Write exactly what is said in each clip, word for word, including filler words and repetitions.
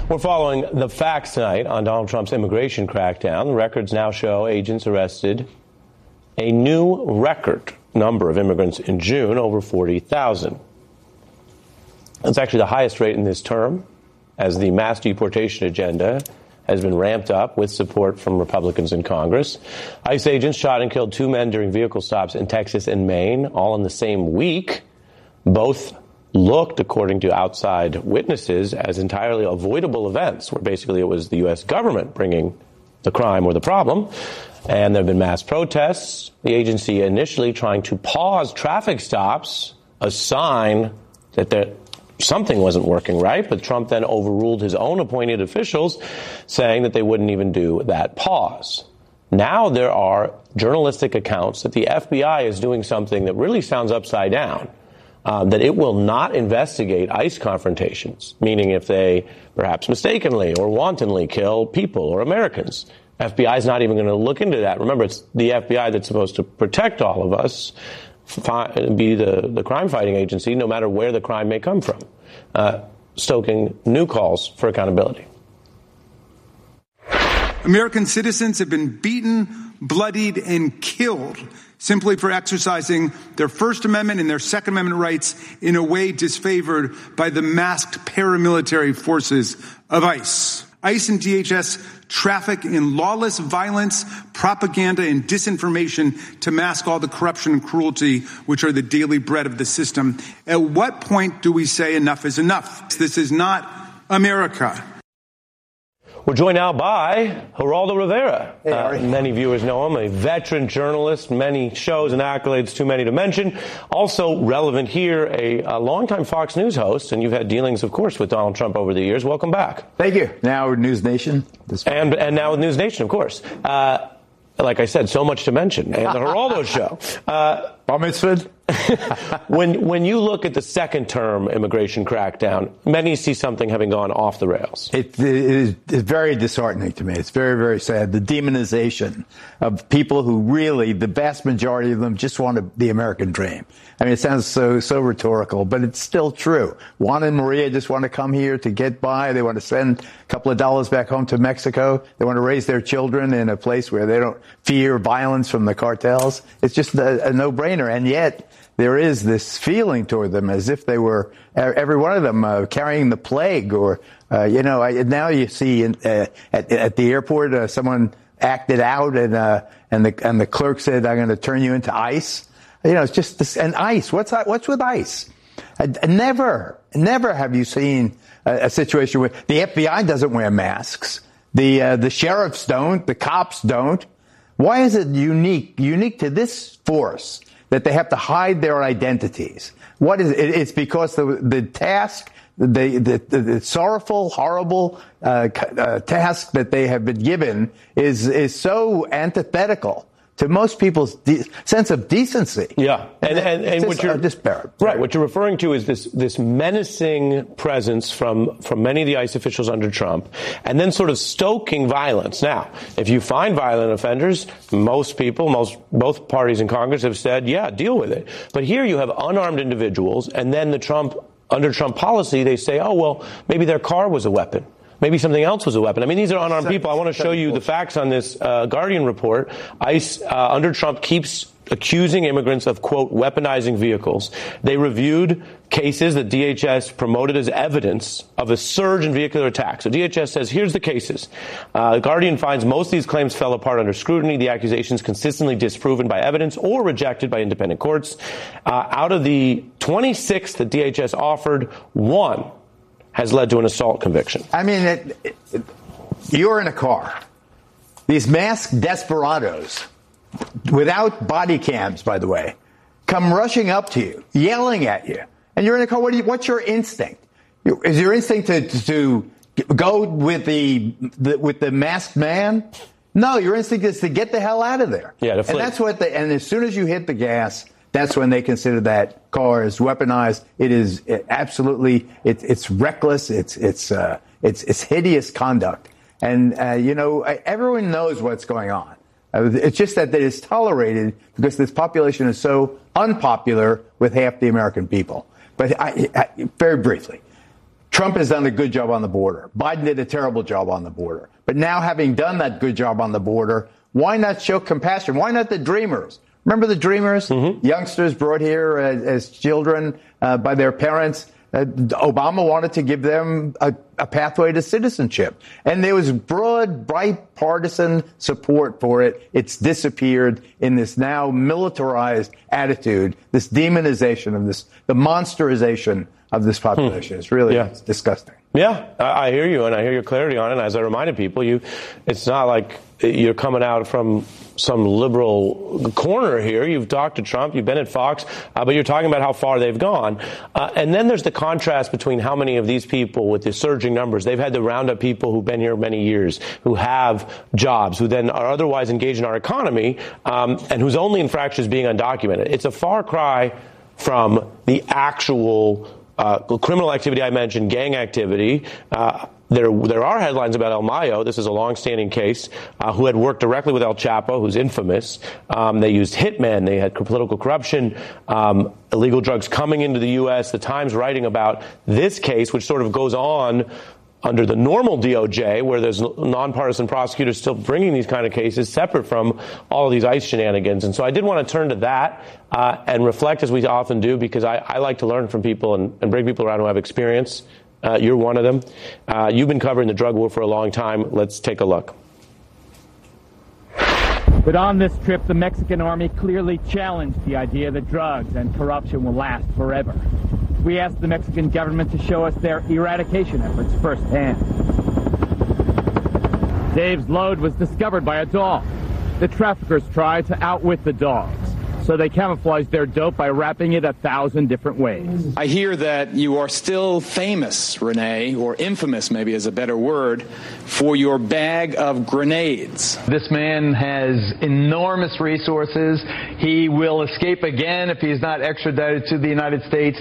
We're following the facts tonight on Donald Trump's immigration crackdown. The records now show agents arrested a new record number of immigrants in June, over forty thousand. That's actually the highest rate in this term, as the mass deportation agenda has been ramped up with support from Republicans in Congress. ICE agents shot and killed two men during vehicle stops in Texas and Maine, all in the same week. Both looked, according to outside witnesses, as entirely avoidable events, where basically it was the U S government bringing the crime or the problem. And there have been mass protests. The agency initially trying to pause traffic stops, a sign that there, something wasn't working right. But Trump then overruled his own appointed officials, saying that they wouldn't even do that pause. Now there are journalistic accounts that the F B I is doing something that really sounds upside down. Uh, that it will not investigate ICE confrontations, meaning if they perhaps mistakenly or wantonly kill people or Americans. F B I is not even going to look into that. Remember, it's the F B I that's supposed to protect all of us, fi- be the, the crime-fighting agency, no matter where the crime may come from, uh, stoking new calls for accountability. American citizens have been beaten, bloodied, and killed simply for exercising their First Amendment and their Second Amendment rights in a way disfavored by the masked paramilitary forces of ICE. ICE and D H S traffic in lawless violence, propaganda, and disinformation to mask all the corruption and cruelty which are the daily bread of the system. At what point do we say enough is enough? This is not America. We're joined now by Geraldo Rivera. Hey, uh, many viewers know him, a veteran journalist, many shows and accolades, too many to mention. Also relevant here, a, a longtime Fox News host, and you've had dealings, of course, with Donald Trump over the years. Welcome back. Thank you. Now with News Nation. And, and now with News Nation, of course. Uh, like I said, so much to mention. And the Geraldo Show. Uh, Bar mitzvah. when when you look at the second term immigration crackdown, many see something having gone off the rails. It, it is it's very disheartening to me. It's very, very sad. The demonization of people who really, the vast majority of them, just want the American dream. I mean, it sounds so so rhetorical, but it's still true. Juan and Maria just want to come here to get by. They want to send a couple of dollars back home to Mexico. They want to raise their children in a place where they don't fear violence from the cartels. It's just a, a no-brainer. And yet there is this feeling toward them as if they were, every one of them, uh, carrying the plague. Or, uh, you know, I, now you see in, uh, at, at the airport, uh, someone acted out and, uh, and the, and the clerk said, I'm going to turn you into ICE. You know, it's just this, and ICE, what's, what's with ICE? Uh, never, never have you seen a, a situation where the F B I doesn't wear masks. The, uh, the sheriffs don't, the cops don't. Why is it unique, unique to this force that they have to hide their identities? What is it? It's because the the task, the the, the, the sorrowful, horrible uh, uh, task that they have been given is is so antithetical to most people's de- sense of decency. Yeah, and and, and just, what you're uh, disparate. Right, what you're referring to is this this menacing presence from from many of the ICE officials under Trump, and then sort of stoking violence. Now, if you find violent offenders, most people, most both parties in Congress have said, yeah, deal with it. But here you have unarmed individuals, and then the Trump under Trump policy, they say, oh well, maybe their car was a weapon. Maybe something else was a weapon. I mean, these are unarmed people. I want to show you the facts on this uh, Guardian report. ICE, uh, under Trump, keeps accusing immigrants of, quote, weaponizing vehicles. They reviewed cases that D H S promoted as evidence of a surge in vehicular attacks. So D H S says, here's the cases. Uh, Guardian finds most of these claims fell apart under scrutiny. The accusations consistently disproven by evidence or rejected by independent courts. Uh, out of the twenty-six that D H S offered, one has led to an assault conviction. I mean, it, it, you're in a car. These masked desperados, without body cams, by the way, come rushing up to you, yelling at you. And you're in a car. What do you, what's your instinct? Is your instinct to, to go with the, the with the masked man? No, your instinct is to get the hell out of there. Yeah, to flee. And that's what they, and as soon as you hit the gas, that's when they consider that car is weaponized. It is it absolutely, it, it's reckless. It's it's uh, it's it's hideous conduct. And uh, you know, everyone knows what's going on. Uh, it's just that it is tolerated because this population is so unpopular with half the American people. But I, I, very briefly, Trump has done a good job on the border. Biden did a terrible job on the border. But now, having done that good job on the border, why not show compassion? Why not the Dreamers? Remember the Dreamers? Mm-hmm. Youngsters brought here as, as children uh, by their parents. Uh, Obama wanted to give them a, a pathway to citizenship. And there was broad, bipartisan support for it. It's disappeared in this now militarized attitude, this demonization of this, the monsterization of this population. Hmm. It's really yeah. it's disgusting. Yeah, I hear you, and I hear your clarity on it. And as I reminded people, you, it's not like you're coming out from some liberal corner here. You've talked to Trump, you've been at Fox, uh, but you're talking about how far they've gone. Uh, and then there's the contrast between how many of these people with the surging numbers, they've had to round up people who've been here many years, who have jobs, who then are otherwise engaged in our economy, um, and whose only infraction is being undocumented. It's a far cry from the actual uh, criminal activity I mentioned, gang activity. Uh, There, there are headlines about El Mayo. This is a long-standing case, uh, who had worked directly with El Chapo, who's infamous. Um, they used hitmen. They had political corruption, um, illegal drugs coming into the U S. The Times writing about this case, which sort of goes on under the normal D O J, where there's nonpartisan prosecutors still bringing these kind of cases separate from all of these ICE shenanigans. And so I did want to turn to that uh, and reflect, as we often do, because I, I like to learn from people and, and bring people around who have experience. Uh, you're one of them. Uh, you've been covering the drug war for a long time. Let's take a look. But on this trip, the Mexican army clearly challenged the idea that drugs and corruption will last forever. We asked the Mexican government to show us their eradication efforts firsthand. Dave's load was discovered by a dog. The traffickers tried to outwit the dogs, so they camouflaged their dope by wrapping it a thousand different ways. I hear that you are still famous, Renee, or infamous maybe is a better word, for your bag of grenades. This man has enormous resources. He will escape again if he's not extradited to the United States.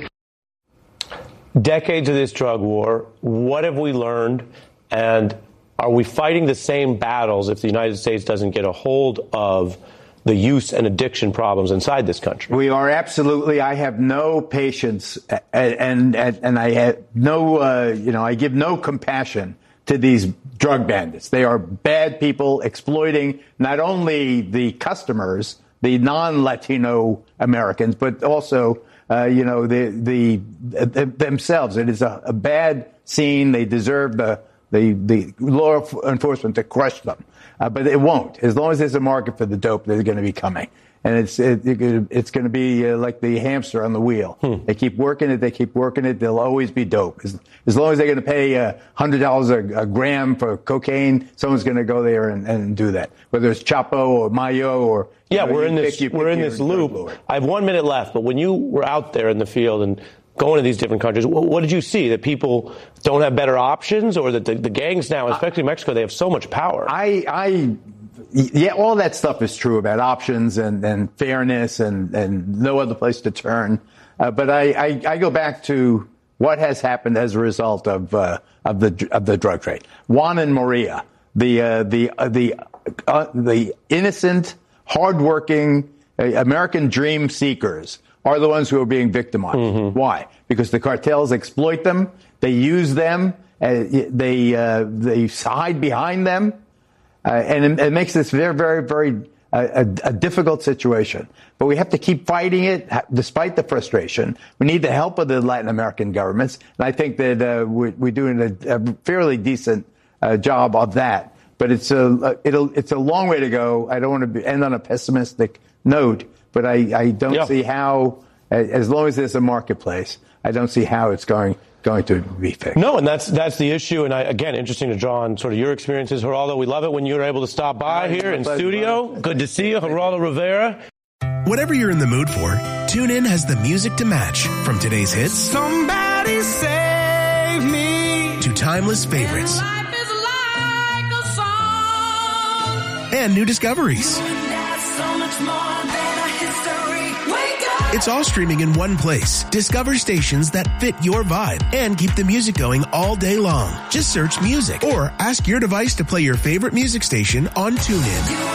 Decades of this drug war, what have we learned? And are we fighting the same battles if the United States doesn't get a hold of the use and addiction problems inside this country? We are absolutely. I have no patience, and and, and I have no, uh, you know, I give no compassion to these drug bandits. They are bad people exploiting not only the customers, the non-Latino Americans, but also, uh, you know, the, the the themselves. It is a, a bad scene. They deserve the the the law enforcement to crush them. Uh, but it won't. As long as there's a market for the dope, they're going to be coming. And it's it, it, it's going to be uh, like the hamster on the wheel. Hmm. They keep working it. They keep working it. There'll always be dope. As, as long as they're going to pay uh, one hundred dollars a, a gram for cocaine, someone's going to go there and, and do that. Whether it's Chapo or Mayo or... Yeah, know, we're in this, pick, we're in this loop. I have one minute left, but when you were out there in the field and going to these different countries, what did you see? That people don't have better options, or that the, the gangs now, especially in Mexico, they have so much power? I, I, yeah, all that stuff is true about options and, and fairness and, and no other place to turn. Uh, but I, I, I go back to what has happened as a result of uh, of the of the drug trade. Juan and Maria, the uh, the uh, the uh, the innocent, hardworking uh, American dream seekers are the ones who are being victimized. Mm-hmm. Why? Because the cartels exploit them, they use them, uh, they uh, they hide behind them, uh, and it, it makes this very, very, very uh, a, a difficult situation. But we have to keep fighting it, despite the frustration. We need the help of the Latin American governments, and I think that uh, we're, we're doing a, a fairly decent uh, job of that. But it's a it'll it's a long way to go. I don't want to be, end on a pessimistic note. But I, I don't yeah. see how, as long as there's a marketplace, I don't see how it's going going to be fixed. No, and that's that's the issue. And I, again, interesting to draw on sort of your experiences, Geraldo. We love it when you're able to stop by here in studio. Good to see you, Geraldo Rivera. Whatever you're in the mood for, TuneIn has the music to match. From today's hits, Somebody Save Me, to timeless favorites, and life is like a song, and new discoveries. so much more than a history. Wake up! It's all streaming in one place. Discover stations that fit your vibe and keep the music going all day long. Just search music or ask your device to play your favorite music station on TuneIn.